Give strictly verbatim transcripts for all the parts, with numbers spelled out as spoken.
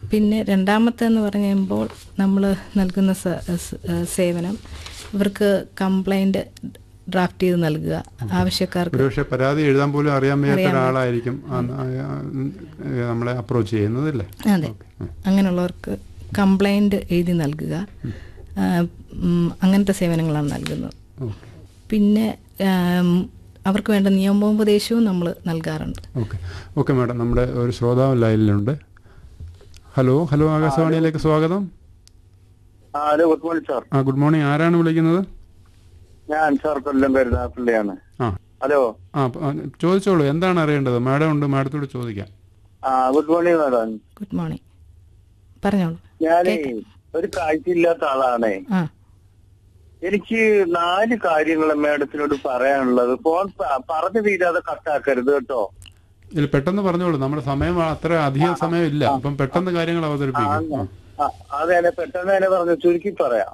പിന്നെ രണ്ടാമത്തെന്ന് പറയുമ്പോൾ നമ്മൾ നൽകുന്ന സേവനം ഇവർക്ക് കംപ്ലൈൻറ്റ് ഡ്രാഫ്റ്റ് ചെയ്ത് നൽകുക. ആവശ്യക്കാർക്ക് പക്ഷേ പരാതി എഴുതാൻ പോലും അറിയാൻ വയ്യാത്ത ഒരാളായിരിക്കും നമ്മളെ അപ്രോച്ച് ചെയ്യുന്നതല്ലേ? അതെ, അങ്ങനെയുള്ളവർക്ക് കംപ്ലൈൻറ്റ് എഴുതി നൽകുക. അങ്ങനത്തെ സേവനങ്ങളാണ് നൽകുന്നത്. പിന്നെ അവർക്ക് വേണ്ട നിയമോപദേശവും നമ്മൾ നൽകാറുണ്ട്. ഓക്കെ ഓക്കെ മാഡം, നമ്മുടെ ഒരു ശ്രോതാവ് ലൈനിലുണ്ട്. ഹലോ ഹലോ ആകാശവാണിയിലേക്ക് സ്വാഗതം. Hello, good morning sir. ആ ഗുഡ് മോർണിംഗ്. ആരാണ് വിളിക്കുന്നത്? ഞാൻ സാർ കൊല്ലം കരുനാഗപ്പള്ളിയാണ്. ആ ഹലോ. ആ ചോദിച്ചോളൂ, എന്താണ് അറിയേണ്ടത്? മാഡം ഉണ്ട്, മാഡത്തോട് ചോദിക്കാം. ആ good morning madam. Good morning, പറഞ്ഞോളൂ. ഞാനേ ഒരു കാഴ്ചയില്ലാത്ത ആളാണേ. എനിക്ക് നാല് കാര്യങ്ങൾ മാഡത്തിനോട് പറയാനുള്ളത്. ഫോൺ പറഞ്ഞു തീരാതെ കട്ടാക്കരുത് കേട്ടോ. ഇല്ല, പെട്ടെന്ന് പറഞ്ഞോളൂ. നമ്മുടെ സമയം അത്ര അധികം സമയം ഇല്ല, അപ്പം പെട്ടെന്ന് കാര്യങ്ങൾ അവതരിപ്പിക്കും. അതെ, പെട്ടെന്ന് തന്നെ പറഞ്ഞു ചുരുക്കി പറയാം.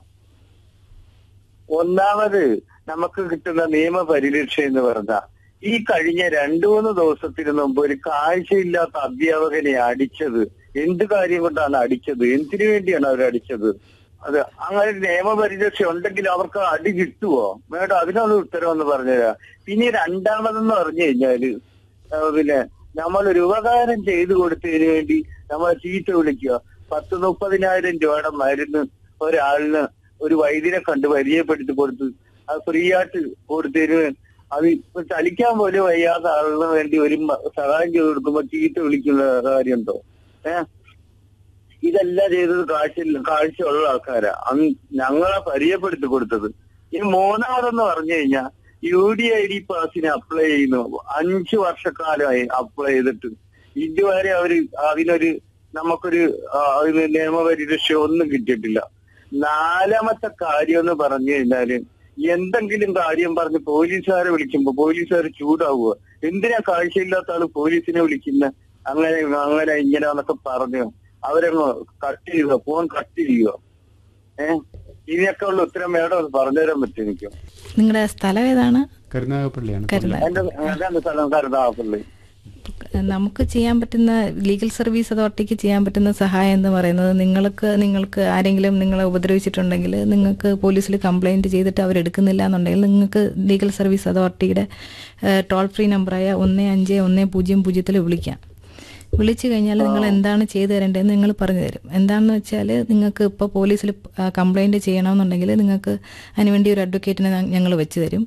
ഒന്നാമത്, നമുക്ക് കിട്ടുന്ന നിയമപരിരക്ഷ എന്ന് പറഞ്ഞാൽ ഈ കഴിഞ്ഞ രണ്ടു മൂന്ന് ദിവസത്തിന് മുമ്പ് ഒരു കാഴ്ചയില്ലാത്ത അധ്യാപകനെ അടിച്ചത് എന്ത് കാര്യം കൊണ്ടാണ് അടിച്ചത്? എന്തിനു വേണ്ടിയാണ് അവർ അടിച്ചത്? അത് അങ്ങനെ നിയമപരിരക്ഷ ഉണ്ടെങ്കിൽ അവർക്ക് അടി കിട്ടുവോ? മേഡം അതിനുള്ള ഉത്തരവെന്ന് പറഞ്ഞുതരാം. പിന്നെ രണ്ടാമതെന്ന് പറഞ്ഞു കഴിഞ്ഞാല് പിന്നെ നമ്മളൊരു ഉപകാരം ചെയ്തു കൊടുത്തതിന് വേണ്ടി നമ്മളെ ചീത്ത വിളിക്കുക. പത്ത് മുപ്പതിനായിരം രൂപയുടെ മരുന്ന് ഒരാളിന് ഒരു വൈദ്യനെ കണ്ട് പരിചയപ്പെടുത്തി കൊടുത്ത് അത് ഫ്രീ ആയിട്ട് കൊടുത്തതിന് അത് ചലിക്കാൻ പോലും വയ്യാത്ത ആളിന് വേണ്ടി ഒരു സഹായം ചെയ്ത് കൊടുക്കുമ്പോ ചീത്ത വിളിക്കുന്ന കാര്യമുണ്ടോ? ഏഹ് ഇതെല്ലാം ചെയ്തത് കാഴ്ച കാഴ്ചയുള്ള ആൾക്കാരാ അന്ന് ഞങ്ങളെ പരിചയപ്പെടുത്തി കൊടുത്തത്. ഈ മൂന്നാമതെന്ന് പറഞ്ഞു കഴിഞ്ഞാൽ U D I D പാസിന് apply ചെയ്യുന്നു. അഞ്ചു വർഷക്കാലമായി അപ്ലൈ ചെയ്തിട്ട് ഇതുവരെ അവര് അതിനൊരു നമുക്കൊരു നിയമപരിരക്ഷ ഒന്നും കിട്ടിയിട്ടില്ല. നാലാമത്തെ കാര്യം എന്ന് പറഞ്ഞു കഴിഞ്ഞാല് എന്തെങ്കിലും കാര്യം പറഞ്ഞ് പോലീസുകാരെ വിളിക്കുമ്പോ പോലീസുകാർ ചൂടാവുക. എന്തിനാ കാഴ്ചയില്ലാത്ത ആള് പോലീസിനെ വിളിക്കുന്ന? അങ്ങനെ അങ്ങനെ ഇങ്ങനെന്നൊക്കെ പറഞ്ഞു അവരങ്ങ് കട്ട് ചെയ്യുക, ഫോൺ കട്ട് ചെയ്യുക. ഏഹ് ഇതിനൊക്കെ ഉള്ള ഉത്തരം മേഡം പറഞ്ഞുതരാൻ പറ്റും എനിക്ക്? നിങ്ങളുടെ സ്ഥലം ഏതാണ്? കരുനാഗപ്പള്ളിയാണ്. എന്റെ സ്ഥലം കരുനാഗപ്പള്ളി. നമുക്ക് ചെയ്യാൻ പറ്റുന്ന ലീഗൽ സർവീസ് അതോറിറ്റിക്ക് ചെയ്യാൻ പറ്റുന്ന സഹായം എന്ന് പറയുന്നത്, നിങ്ങൾക്ക് നിങ്ങൾക്ക് ആരെങ്കിലും നിങ്ങളെ ഉപദ്രവിച്ചിട്ടുണ്ടെങ്കിൽ നിങ്ങൾക്ക് പോലീസിൽ കംപ്ലയിൻറ്റ് ചെയ്തിട്ട് അവരെടുക്കുന്നില്ല എന്നുണ്ടെങ്കിൽ നിങ്ങൾക്ക് ലീഗൽ സർവീസ് അതോറിറ്റിയുടെ ടോൾ ഫ്രീ നമ്പറായ ഒന്ന് അഞ്ച് ഒന്ന് പൂജ്യം പൂജ്യത്തിൽ വിളിക്കാം. വിളിച്ചു കഴിഞ്ഞാൽ നിങ്ങൾ എന്താണ് ചെയ്തു തരേണ്ടതെന്ന് നിങ്ങൾ പറഞ്ഞു തരും. എന്താണെന്ന് വെച്ചാൽ നിങ്ങൾക്ക് ഇപ്പോൾ പോലീസിൽ കംപ്ലയിൻറ്റ് ചെയ്യണമെന്നുണ്ടെങ്കിൽ നിങ്ങൾക്ക് അതിനുവേണ്ടി ഒരു അഡ്വക്കേറ്റിനെ ഞങ്ങൾ വെച്ച് തരും.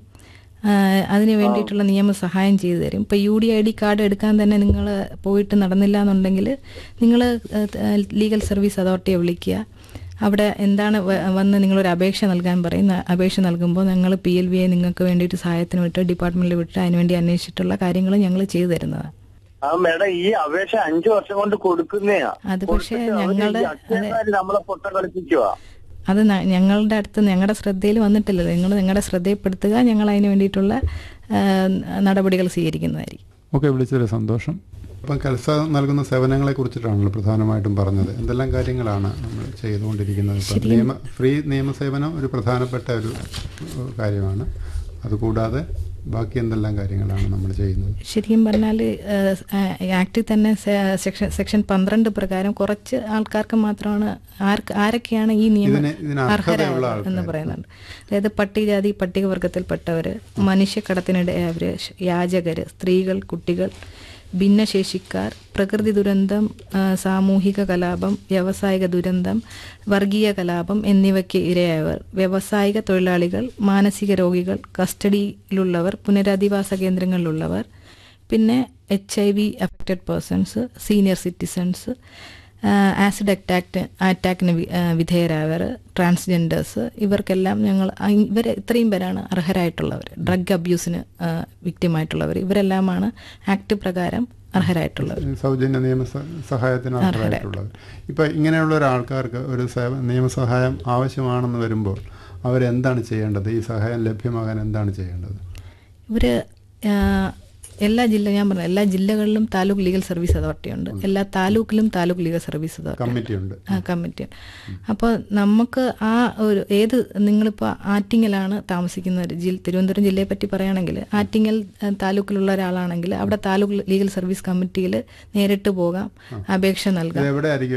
അതിന് വേണ്ടിയിട്ടുള്ള നിയമസഹായം ചെയ്തു തരും. ഇപ്പോൾ U D I D card എടുക്കാൻ തന്നെ നിങ്ങൾ പോയിട്ട് നടന്നില്ല എന്നുണ്ടെങ്കിൽ നിങ്ങൾ ലീഗൽ സർവീസ് അതോറിറ്റിയെ വിളിക്കുക. അവിടെ എന്താണ് വന്ന് നിങ്ങളൊരു അപേക്ഷ നൽകാൻ പറയും. അപേക്ഷ നൽകുമ്പോൾ ഞങ്ങൾ പി എൽ വിയെ നിങ്ങൾക്ക് വേണ്ടിയിട്ട് സഹായത്തിന് വിട്ട് ഡിപ്പാർട്ട്മെന്റിൽ വിട്ട് അതിനുവേണ്ടി അന്വേഷിച്ചിട്ടുള്ള കാര്യങ്ങൾ ഞങ്ങൾ ചെയ്തു തരുന്നതാണ്. ആ മേഡം, ഈ അപേക്ഷ അഞ്ചു വർഷം കൊണ്ട് കൊടുക്കുന്നയാ. അത് പക്ഷേ ഞങ്ങളുടെ നമ്മളെ പൊട്ട കളിപ്പിക്കുക. അത് ഞങ്ങളുടെ അടുത്ത് ഞങ്ങളുടെ ശ്രദ്ധയിൽ വന്നിട്ടില്ലല്ലോ. നിങ്ങൾ നിങ്ങളുടെ ശ്രദ്ധയിൽപ്പെടുത്തുക, ഞങ്ങൾ അതിന് വേണ്ടിയിട്ടുള്ള നടപടികൾ സ്വീകരിക്കുന്നതായിരിക്കും. ഓക്കെ, വിളിച്ചതിൽ സന്തോഷം. അപ്പം കൽസ നൽകുന്ന സേവനങ്ങളെ കുറിച്ചിട്ടാണല്ലോ പ്രധാനമായിട്ടും പറഞ്ഞത്. എന്തെല്ലാം കാര്യങ്ങളാണ് നമ്മൾ ചെയ്തുകൊണ്ടിരിക്കുന്നത്? ഇപ്പം നിയമ ഫ്രീ നിയമസേവനം ഒരു പ്രധാനപ്പെട്ട ഒരു കാര്യമാണ്. അതുകൂടാതെ ബാക്കി എന്തെല്ലാം കാര്യങ്ങളാണ് നമ്മൾ ചെയ്യുന്നത്? ശരിക്കും പറഞ്ഞാൽ ആക്ടിൽ തന്നെ സെക്ഷൻ സെക്ഷൻ പന്ത്രണ്ട് പ്രകാരം കുറച്ച് ആൾക്കാർക്ക് മാത്രമാണ് ആർക്ക് ആരൊക്കെയാണ് ഈ നിയമം അർഹരായ എന്ന് പറയുന്നുണ്ട്. അതായത് പട്ടികജാതി പട്ടികവർഗത്തിൽപ്പെട്ടവർ, മനുഷ്യക്കടത്തിനിടയായവർ, യാചകർ, സ്ത്രീകൾ, കുട്ടികൾ, ഭിന്നശേഷിക്കാർ, പ്രകൃതി ദുരന്തം, സാമൂഹിക കലാപം, വ്യാവസായിക ദുരന്തം, വർഗീയ കലാപം എന്നിവയ്ക്ക് ഇരയായവർ, വ്യാവസായിക തൊഴിലാളികൾ, മാനസിക രോഗികൾ, കസ്റ്റഡിയിലുള്ളവർ, പുനരധിവാസ കേന്ദ്രങ്ങളിലുള്ളവർ, പിന്നെ H I V affected persons, senior citizens, acid attack അറ്റാക്കിന് വിധേയരായവർ, transgenders, ഇവർക്കെല്ലാം ഞങ്ങൾ ഇവർ ഇത്രയും പേരാണ് അർഹരായിട്ടുള്ളവർ. ഡ്രഗ് അബ്യൂസിന് വിക്ടിമായിട്ടുള്ളവർ, ഇവരെല്ലാമാണ് ആക്ട് പ്രകാരം അർഹരായിട്ടുള്ളവർ, സൗജന്യ നിയമ സഹായത്തിന് അർഹരായിട്ടുള്ളവർ. ഇപ്പം ഇങ്ങനെയുള്ള ഒരാൾക്കാർക്ക് ഒരു നിയമസഹായം ആവശ്യമാണെന്ന് വരുമ്പോൾ അവരെന്താണ് ചെയ്യേണ്ടത്? ഈ സഹായം ലഭ്യമാകാൻ എന്താണ് ചെയ്യേണ്ടത്? ഇവർ എല്ലാ ജില്ല ഞാൻ പറഞ്ഞു എല്ലാ ജില്ലകളിലും താലൂക്ക് ലീഗൽ സർവീസ് അതോറിറ്റി ഉണ്ട്. എല്ലാ താലൂക്കിലും താലൂക്ക് ലീഗൽ സർവീസ് അതോറിറ്റി കമ്മിറ്റിയുണ്ട്. ആ കമ്മിറ്റി. അപ്പോൾ നമുക്ക് ആ ഒരു ഏത് നിങ്ങളിപ്പോൾ ആറ്റിങ്ങലാണ് താമസിക്കുന്ന ജില്ല, തിരുവനന്തപുരം ജില്ലയെ പറ്റി പറയുകയാണെങ്കിൽ ആറ്റിങ്ങൽ താലൂക്കിലുള്ള ഒരാളാണെങ്കിൽ അവിടെ താലൂക്ക് ലീഗൽ സർവീസ് കമ്മിറ്റിയിൽ നേരിട്ട് പോകാം, അപേക്ഷ നൽകാം.